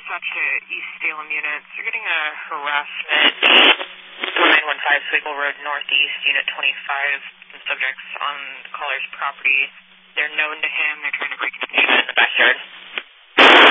dispatch to East Salem units. You're getting a harassment. 915 Swiggle Road Northeast, Unit 25. Some subjects on the caller's property. They're known to him. They're trying to break into the unit in the backyard.